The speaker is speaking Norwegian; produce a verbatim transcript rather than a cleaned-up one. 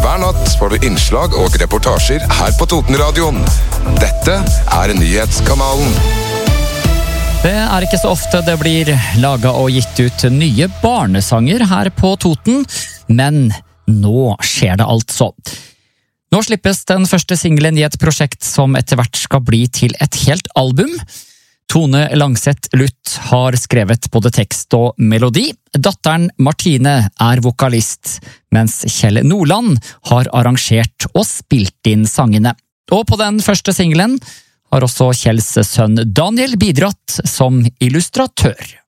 Hver natt får du innslag og reportasjer her på Totenradioen. Dette er nyhetskanalen. Det er ikke så ofte det blir laget og gitt ut nye barnesanger her på Toten, men nå skjer det altså. Nå slippes den første singelen i et prosjekt som etter hvert skal bli til et helt album. Tone Langseth Luth har skrevet både tekst og melodi. Datteren Martine er vokalist, mens Kjell Nordland har arrangert og spilt inn sangene. Og på den første singelen har også Kjells sønn Daniel bidratt som illustratør.